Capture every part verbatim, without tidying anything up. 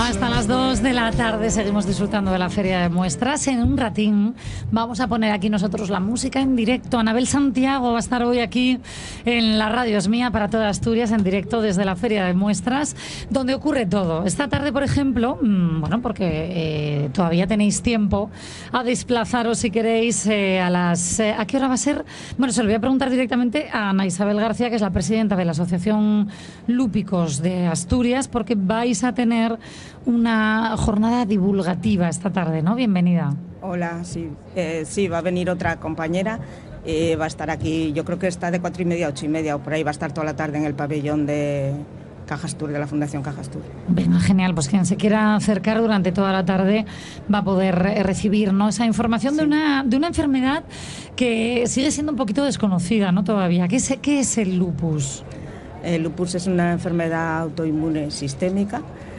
Hasta las dos de la tarde seguimos disfrutando de la Feria de Muestras. En un ratín vamos a poner aquí nosotros la música en directo. Anabel Santiago va a estar hoy aquí en la radio Es Mía para toda Asturias, en directo desde la Feria de Muestras, donde ocurre todo. Esta tarde, por ejemplo, bueno, porque eh, todavía tenéis tiempo a desplazaros si queréis eh, a las... Eh, ¿A qué hora va a ser? Bueno, se lo voy a preguntar directamente a Ana Isabel García, que es la presidenta de la Asociación Lúpicos de Asturias, porque vais a tener una jornada divulgativa esta tarde, ¿no? Bienvenida. Hola, sí, eh, sí, va a venir otra compañera, eh, va a estar aquí, yo creo que está de cuatro y media a ocho y media o por ahí, va a estar toda la tarde en el pabellón de Cajastur, de la Fundación Cajastur. Venga, genial, pues quien se quiera acercar durante toda la tarde va a poder recibir, ¿no?, esa información, sí, de una de una enfermedad que sigue siendo un poquito desconocida, ¿no?, todavía. ¿Qué es, qué es el lupus? El lupus es una enfermedad autoinmune sistémica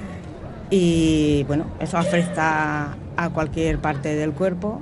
y, bueno, eso afecta a cualquier parte del cuerpo.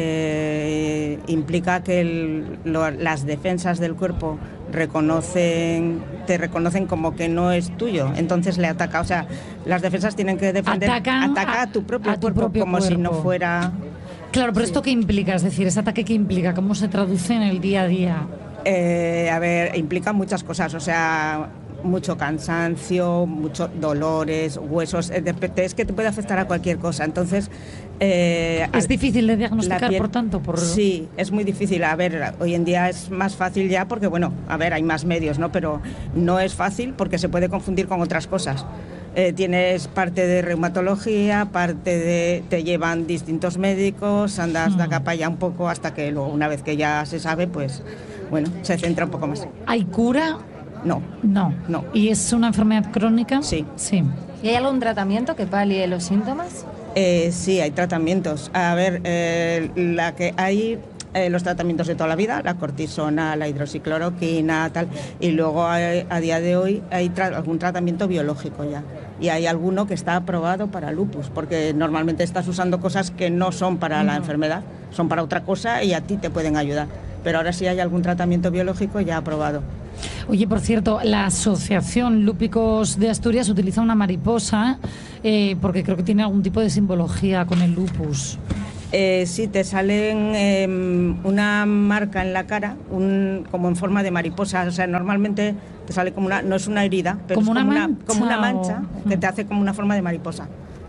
Eh, implica que el, lo, las defensas del cuerpo reconocen, te reconocen como que no es tuyo, entonces le ataca, o sea, las defensas tienen que defender, Atacan ataca a, a tu propio a tu cuerpo propio como cuerpo. si no fuera... Claro, pero sí. ¿Esto qué implica? Es decir, ¿ese ataque qué implica? ¿Cómo se traduce en el día a día? Eh, a ver, implica muchas cosas, o sea, mucho cansancio, muchos dolores, huesos, es que te puede afectar a cualquier cosa, entonces... Eh, es difícil de diagnosticar, piel, por tanto. Por... Sí, es muy difícil. A ver, hoy en día es más fácil ya porque, bueno, a ver, hay más medios, ¿no? Pero no es fácil porque se puede confundir con otras cosas. Eh, tienes parte de reumatología, parte de... te llevan distintos médicos, andas mm. de acá para allá un poco hasta que luego, una vez que ya se sabe, pues, bueno, se centra un poco más. ¿Hay cura? No. No. No. ¿Y es una enfermedad crónica? Sí. Sí. ¿Y hay algún tratamiento que palie los síntomas? Eh, sí, hay tratamientos. A ver, eh, la que hay eh, los tratamientos de toda la vida, la cortisona, la hidroxicloroquina, tal, y luego hay, a día de hoy hay tra- algún tratamiento biológico ya. Y hay alguno que está aprobado para lupus, porque normalmente estás usando cosas que no son para uh-huh. la enfermedad, son para otra cosa y a ti te pueden ayudar. Pero ahora sí hay algún tratamiento biológico ya aprobado. Oye, por cierto, la Asociación Lúpicos de Asturias utiliza una mariposa eh, porque creo que tiene algún tipo de simbología con el lupus. Eh, sí, te salen eh, una marca en la cara, un, como en forma de mariposa. O sea, normalmente te sale como una, no es una herida, pero como es como una, una, mancha, como una mancha o... que te hace como una forma de mariposa.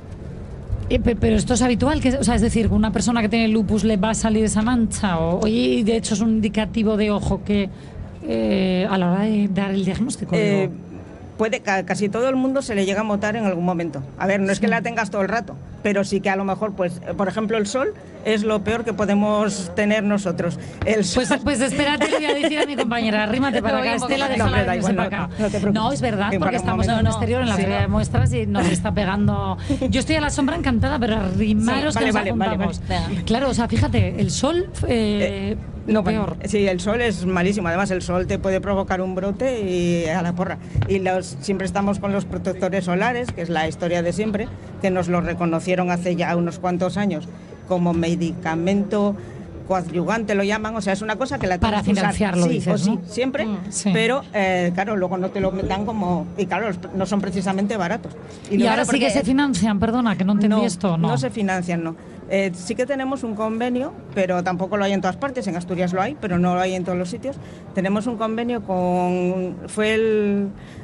Eh, pero esto es habitual, que, o sea, es decir, que una persona que tiene lupus le va a salir esa mancha, o y de hecho es un indicativo de ojo que eh, a la hora de dar el diagnóstico. Eh, puede, casi todo el mundo se le llega a motar en algún momento. A ver, no sí. es que la tengas todo el rato, pero sí que a lo mejor, pues, por ejemplo, el sol es lo peor que podemos tener nosotros. El sol... Pues, pues espérate, le voy a decir a mi compañera, arrímate para acá, Estela, déjala no, igual, para acá. No, no, no, es verdad, porque estamos en un exterior, en la sí, feria no. de muestras, y nos está pegando... Yo estoy a la sombra encantada, pero arrimaros sí, vale, que vale, nos vale, vale, vale. Claro, o sea, fíjate, el sol... Eh, eh, No, peor. Sí, el sol es malísimo. Además, el sol te puede provocar un brote y a la porra. Y los, siempre estamos con los protectores solares, que es la historia de siempre, que nos lo reconocieron hace ya unos cuantos años como medicamento coadyuvante, lo llaman. O sea, es una cosa que la para tienes financiarlo, que usar. dices, sí, ¿no? o sí, siempre. Mm, sí. Pero, eh, claro, luego no te lo dan como... Y claro, no son precisamente baratos. Y, y ahora sí que se financian, perdona, que no entendí no, esto, ¿no? No se financian, no. Eh, sí que tenemos un convenio, pero tampoco lo hay en todas partes. En Asturias lo hay, pero no lo hay en todos los sitios. Tenemos un convenio con... Fue el,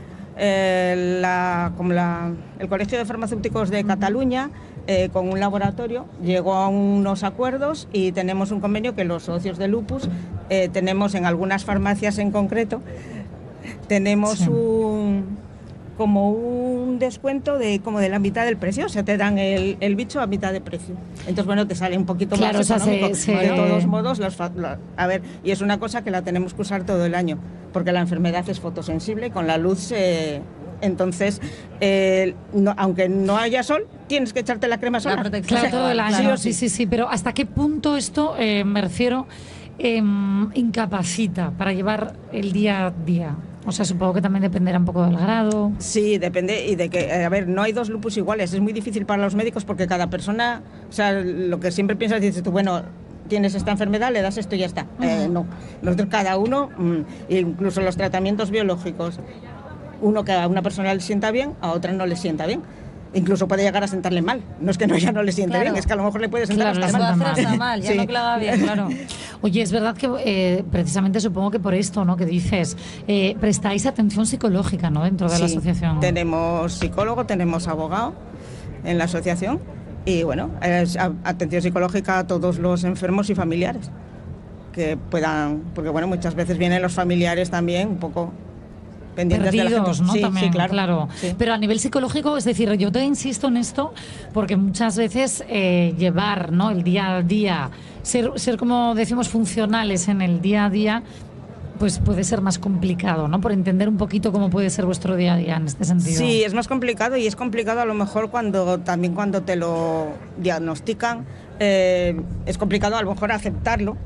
eh, la, como la, el Colegio de Farmacéuticos de Cataluña, eh, con un laboratorio, llegó a unos acuerdos y tenemos un convenio que los socios de lupus eh, tenemos en algunas farmacias en concreto. Tenemos sí. un... como un descuento de como de la mitad del precio, o sea, te dan el, el bicho a mitad de precio. Entonces, bueno, te sale un poquito claro, más económico. Se, se... De todos modos, los, los, a ver, y es una cosa que la tenemos que usar todo el año, porque la enfermedad es fotosensible, con la luz se... Entonces, eh, no, aunque no haya sol, tienes que echarte la crema solar. Claro, claro, todo el año, claro, sí, sí, sí, pero ¿hasta qué punto esto, eh, me refiero, eh, incapacita para llevar el día a día? O sea, supongo que también dependerá un poco del grado. Sí, depende, y de que, a ver, no hay dos lupus iguales, es muy difícil para los médicos porque cada persona, o sea, lo que siempre piensas, dices tú, bueno, tienes esta enfermedad, le das esto y ya está. Uh-huh. Eh, no, nosotros cada uno, mmm, incluso los tratamientos biológicos, uno que a una persona le sienta bien, a otra no le sienta bien. Incluso puede llegar a sentarle mal. No es que no, ya no le siente Claro. bien, es que a lo mejor le puede sentar Claro, hasta le mal. puede hacer hasta mal, ya Sí. no que lo haga bien, claro. Oye, es verdad que eh, precisamente supongo que por esto, ¿no? Que dices, eh, prestáis atención psicológica, ¿no? Dentro de la Sí, asociación. tenemos psicólogo, tenemos abogado en la asociación y bueno, es a- atención psicológica a todos los enfermos y familiares que puedan, porque bueno, muchas veces vienen los familiares también un poco pendientes de la Perdidos, gente. ¿no? Sí, También, sí, claro. claro. Sí. Pero a nivel psicológico, es decir, yo te insisto en esto porque muchas veces eh, llevar, ¿no? El día a día, ser, ser como decimos funcionales en el día a día, pues puede ser más complicado, ¿no? Por entender un poquito cómo puede ser vuestro día a día en este sentido. Sí, es más complicado y es complicado a lo mejor cuando también cuando te lo diagnostican, eh, es complicado a lo mejor aceptarlo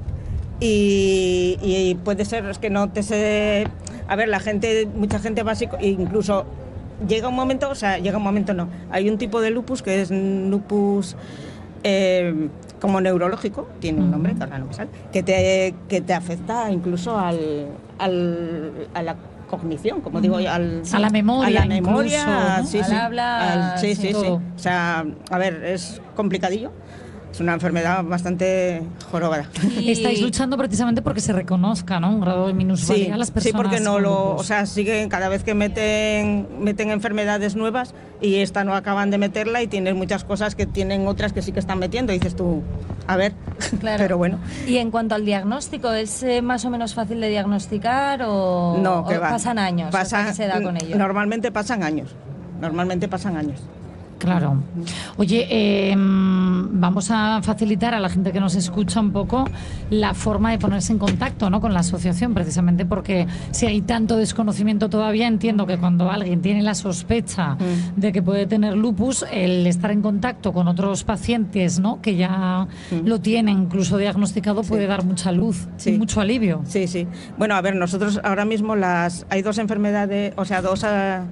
y, y puede ser es que no te sé, a ver, la gente, mucha gente básico, incluso llega un momento, o sea, llega un momento no, hay un tipo de lupus que es lupus eh, como neurológico, tiene un nombre que ahora no me sale, que te, que te afecta incluso al, al, a la cognición, como digo, al, A la memoria a la memoria, incluso, ¿no? sí, Al sí, habla, al- sí, sí, sí, sí. todo. O sea, a ver, es complicadillo, es una enfermedad bastante jorobada. Y- Estáis luchando precisamente porque se reconozca, ¿no? Un grado de minusvalía Sí, a las sí, personas. porque no con lo, lupus. o sea, siguen cada vez que meten meten enfermedades nuevas y esta no acaban de meterla y tienes muchas cosas que tienen otras que sí que están metiendo y dices tú, a ver, Claro. pero bueno. Y en cuanto al diagnóstico, ¿es eh, más o menos fácil de diagnosticar o, No, o que va. pasan años hasta Pasa- que se da con ello? Normalmente pasan años. Normalmente pasan años. Claro. Oye, eh, vamos a facilitar a la gente que nos escucha un poco la forma de ponerse en contacto, ¿no? Con la asociación, precisamente porque si hay tanto desconocimiento todavía, entiendo que cuando alguien tiene la sospecha Mm. de que puede tener lupus, el estar en contacto con otros pacientes, ¿no? Que ya lo tienen incluso diagnosticado, puede dar mucha luz Sí. y mucho alivio. Sí, sí. Bueno, a ver, nosotros ahora mismo las hay dos enfermedades, o sea, dos ah,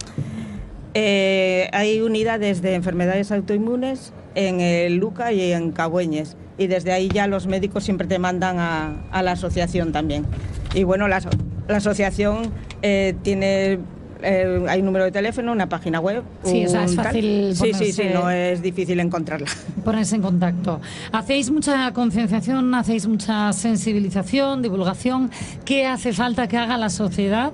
eh, hay unidades de enfermedades autoinmunes en el Luca y en Cabueñes. Y desde ahí ya los médicos siempre te mandan a, a la asociación también. Y bueno, la, aso- la asociación eh, tiene... eh, hay un número de teléfono, una página web. Sí, o sea, es un tal. fácil Sí, sí, sí, ponerse- no es difícil encontrarla. Ponerse en contacto. ¿Hacéis mucha concienciación, hacéis mucha sensibilización, divulgación? ¿Qué hace falta que haga la sociedad